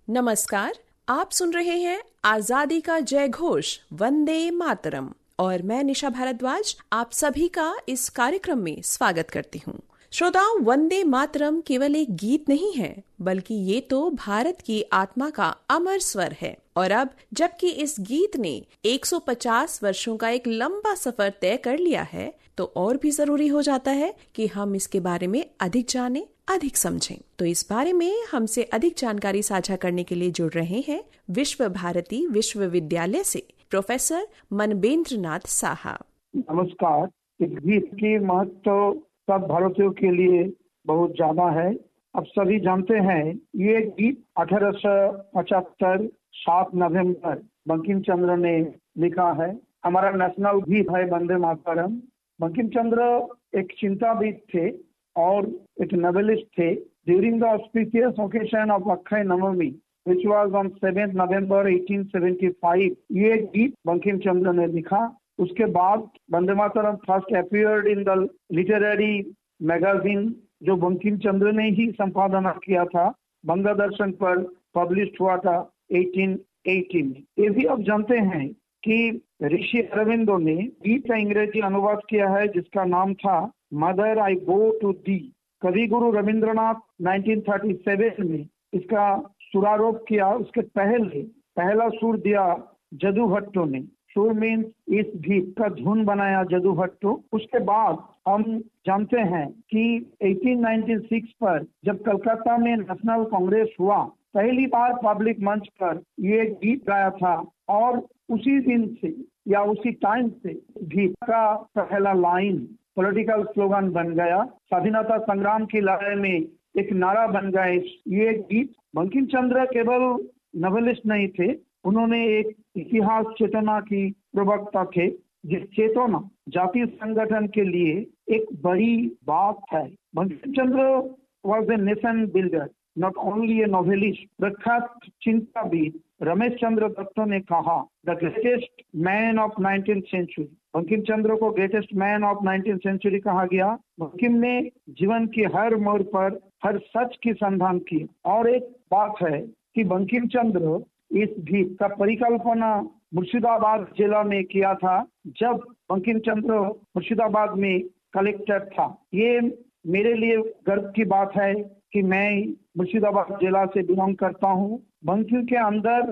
नमस्कार, आप सुन रहे हैं आजादी का जय घोष वंदे मातरम और मैं निशा भारद्वाज आप सभी का इस कार्यक्रम में स्वागत करती हूँ। श्रोताओं, वंदे मातरम केवल एक गीत नहीं है, बल्कि ये तो भारत की आत्मा का अमर स्वर है। और अब जबकि इस गीत ने 150 वर्षों का एक लंबा सफर तय कर लिया है, तो और भी जरूरी हो जाता है कि हम इसके बारे में अधिक जानें, अधिक समझें। तो इस बारे में हमसे अधिक जानकारी साझा करने के लिए जुड़ रहे हैं विश्व भारती विश्वविद्यालय से प्रोफेसर मनबेंद्र नाथ साहा। नमस्कार। इस गीत की महत्व सब भारतीयों के लिए बहुत ज्यादा है। अब सभी जानते हैं ये गीत 1875 7 नवंबर बंकिम चंद्र ने लिखा है। हमारा नेशनल गीत है वंदे मातरम। बंकिम चंद्र एक चिंताविद थे और एक नॉवेलिस्ट थे। During the auspicious occasion of Akshay Navami which was on 7th November 1875 ये गीत बंकिम चंद्र ने लिखा। उसके बाद Vande Mataram first appeared in the literary magazine जो बंकिम चंद्र ने ही संपादन किया था, बंगदर्शन पर पब्लिश हुआ था 1880 में। ये भी अब जानते हैं कि ऋषि अरविंदो ने गीत का अंग्रेजी अनुवाद किया है जिसका नाम था mother I go to the. कवि गुरु रविंद्रनाथ 1937 में इसका सुरारोप किया। उसके पहला सुर दिया जदू भट्टो ने। सुर मीन्स इस गीत का धुन बनाया जदू भट्टो। उसके बाद हम जानते हैं कि 1896 पर जब कलकत्ता में नेशनल कांग्रेस हुआ, पहली बार पब्लिक मंच पर ये गीत गाया था और उसी दिन से या उसी टाइम से गीत का पहला लाइन पॉलिटिकल स्लोगन बन गया। स्वाधीनता संग्राम की लड़ाई में एक नारा बन गए ये गीत। बंकिम चंद्र केवल नॉवेलिस्ट नहीं थे, उन्होंने एक इतिहास चेतना की प्रवक्ता थे। जिस चेतना जातीय संगठन के लिए एक बड़ी बात है। Bankim Chandra was a nation builder, not only A novelist. प्रख्यात चिंताविद रमेश चंद्र दत्त ने कहा the greatest man of 19th century. Bankim Chandra को greatest man of 19th century कहा गया। बंकिम ने जीवन के हर मोड़ पर हर सच की संधान की। और एक बात है कि बंकिम चंद्र इस गीत का परिकल्पना मुर्शिदाबाद जिला में किया था जब बंकिम चंद्र मुर्शिदाबाद में कलेक्टर था। ये मेरे लिए गर्व की बात है कि मैं मुर्शिदाबाद जिला से बिलोंग करता हूँ। बंकिम के अंदर